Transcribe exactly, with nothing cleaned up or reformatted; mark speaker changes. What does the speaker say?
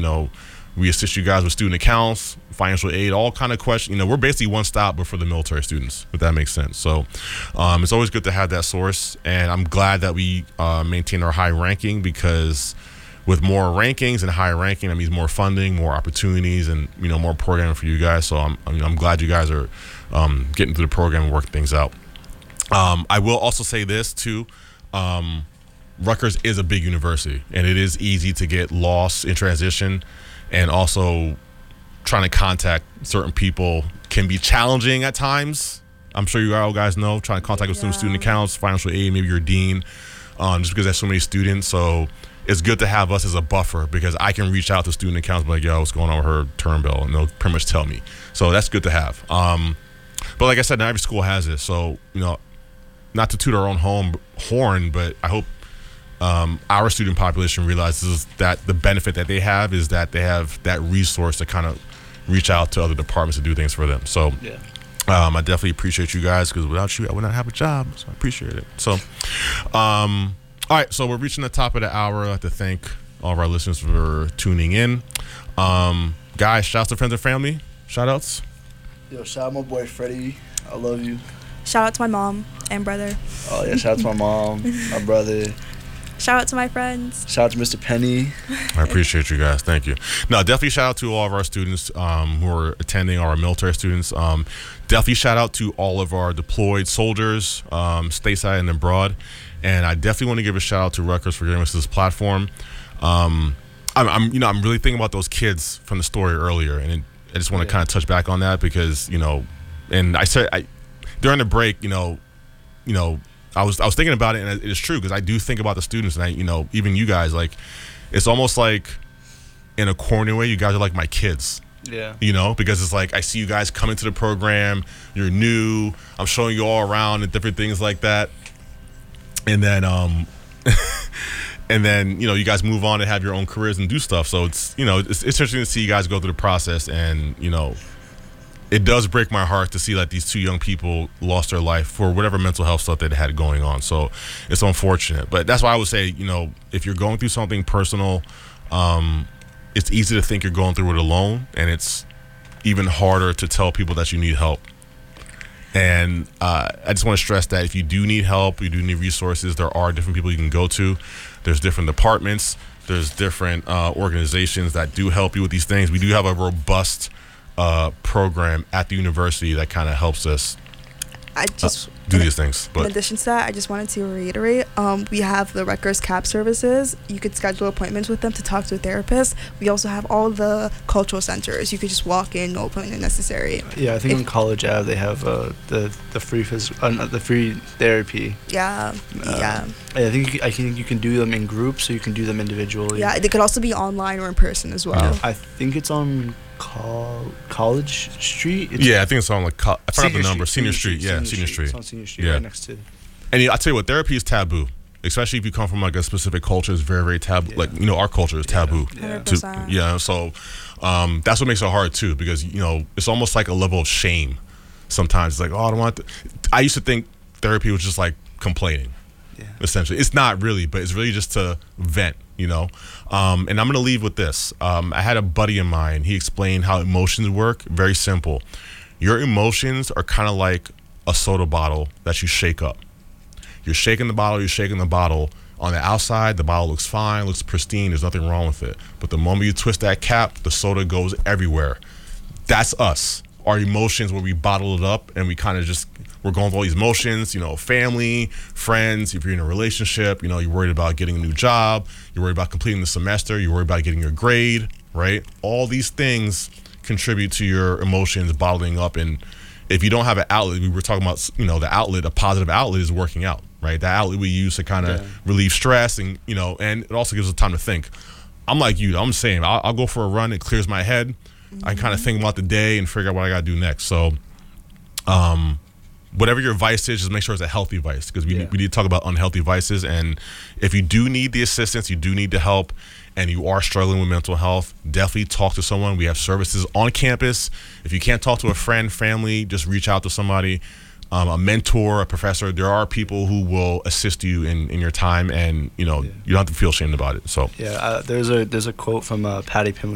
Speaker 1: know, we assist you guys with student accounts, financial aid, all kind of questions. You know, we're basically one stop, but for the military students, if that makes sense. So um, it's always good to have that source. And I'm glad that we uh, maintain our high ranking, because with more rankings and higher ranking, that means more funding, more opportunities, and, you know, more programming for you guys. So I'm, I'm, I'm glad you guys are um, getting through the program and working things out. Um, I will also say this too. Um, Rutgers is a big university, and it is easy to get lost in transition, and also trying to contact certain people can be challenging at times. I'm sure you all guys know, trying to contact with some
Speaker 2: Yeah.
Speaker 1: student accounts, financial aid, maybe your dean, um, just because there's so many students. So it's good to have us as a buffer, because I can reach out to student accounts and be like, yo, what's going on with her term bill? And they'll pretty much tell me. So that's good to have. Um, but like I said, not every school has it. So, you know, not to toot our own home horn, but I hope um, our student population realizes that the benefit that they have is that they have that resource to kind of reach out to other departments to do things for them. So
Speaker 3: Yeah.
Speaker 1: um, I definitely appreciate you guys, because without you, I would not have a job. So I appreciate it. So, um, all right. So we're reaching the top of the hour. I'd like to thank all of our listeners for tuning in. Um, guys, shouts to friends and family. Shout outs.
Speaker 3: Yo, shout out my boy Freddie. I love you.
Speaker 2: Shout out to my mom and brother.
Speaker 3: Oh yeah, shout out to my mom, my brother.
Speaker 2: Shout out to my friends.
Speaker 3: Shout out to Mister Penny.
Speaker 1: I appreciate you guys. Thank you. No, definitely shout out to all of our students um, who are attending, our military students. Um, definitely shout out to all of our deployed soldiers, um, stateside and abroad. And I definitely want to give a shout out to Rutgers for giving us this platform. Um, I'm, I'm, you know, I'm really thinking about those kids from the story earlier, and it, I just want to
Speaker 3: Yeah.
Speaker 1: kind of touch back on that, because, you know, and I said I during the break, you know, you know. I was I was thinking about it, and it is true, because I do think about the students, and I, you know, even you guys, like, it's almost like, in a corny way, you guys are like my kids,
Speaker 3: Yeah.
Speaker 1: you know, because it's like I see you guys come into the program, you're new, I'm showing you all around and different things like that, and then um, and then you know, you guys move on and have your own careers and do stuff. So it's, you know, it's, it's interesting to see you guys go through the process, and, you know, it does break my heart to see that these two young people lost their life for whatever mental health stuff that they had going on. So it's unfortunate. But that's why I would say, you know, if you're going through something personal, um, it's easy to think you're going through it alone, and it's even harder to tell people that you need help. And uh, I just want to stress that if you do need help, you do need resources, there are different people you can go to. There's different departments. There's different uh, organizations that do help you with these things. We do have a robust Uh, program at the university that kind of helps us
Speaker 2: I just
Speaker 1: uh, do these things.
Speaker 2: In
Speaker 1: But
Speaker 2: addition to that, I just wanted to reiterate, um, we have the Rutgers C A P services. You could schedule appointments with them to talk to a therapist. We also have all the cultural centers. You could just walk in, no appointment necessary.
Speaker 3: Yeah, I think
Speaker 2: If-
Speaker 3: on College Ave they have uh, the the free phys- uh, not the free therapy.
Speaker 2: Yeah,
Speaker 3: Uh,
Speaker 2: yeah,
Speaker 3: I think you, I think you can do them in groups, or you can do them individually.
Speaker 2: yeah. They could also be online or in person as well.
Speaker 1: Yeah.
Speaker 3: I think it's on Col- College Street. It's
Speaker 1: yeah, I think it's on like co- I forgot the
Speaker 3: Senior
Speaker 1: number. Senior Street, yeah, Senior Street.
Speaker 3: It's on Senior Street,
Speaker 1: Yeah.
Speaker 3: right next to.
Speaker 1: And I tell you what, therapy is taboo, especially if you come from like a specific culture. It's very, very taboo.
Speaker 3: Yeah.
Speaker 1: Like, you know, our culture is taboo.
Speaker 3: Yeah.
Speaker 2: Hundred
Speaker 1: To,
Speaker 2: percent.
Speaker 1: yeah, so um, that's what makes it hard too, because, you know, it's almost like a level of shame. Sometimes it's like, oh, I don't want to. I used to think therapy was just like complaining.
Speaker 3: Yeah.
Speaker 1: Essentially, it's not really, but it's really just to vent, you know. Um, and I'm gonna leave with this. Um, I had a buddy of mine. He explained how emotions work. Very simple. Your emotions are kind of like a soda bottle that you shake up. You're shaking the bottle. You're shaking the bottle. On the outside, the bottle looks fine, looks pristine. There's nothing wrong with it. But the moment you twist that cap, the soda goes everywhere. That's us. Our emotions, where we bottle it up and we kind of just, we're going through all these emotions, you know, family, friends, if you're in a relationship, you know, you're worried about getting a new job, you're worried about completing the semester, you're worried about getting your grade, right? All these things contribute to your emotions bottling up. And if you don't have an outlet, we were talking about, you know, the outlet, a positive outlet is working out, right? The outlet we use to kind of
Speaker 3: Yeah.
Speaker 1: relieve stress, and, you know, and it also gives us time to think. I'm like you, I'm saying, I'll, I'll go for a run, it clears my head. I kind of think about the day and figure out what I got to do next. So, um, whatever your vice is, just make sure it's a healthy vice, because we,
Speaker 3: Yeah.
Speaker 1: we need to talk about unhealthy vices. And if you do need the assistance, you do need the help, and you are struggling with mental health, definitely talk to someone. We have services on campus. If you can't talk to a friend, family, just reach out to somebody, um, a mentor, a professor. There are people who will assist you in, in your time, and, you know,
Speaker 3: Yeah.
Speaker 1: you don't have to feel ashamed about it. So.
Speaker 3: Yeah, uh, there's a there's a quote from uh, Patty Pimley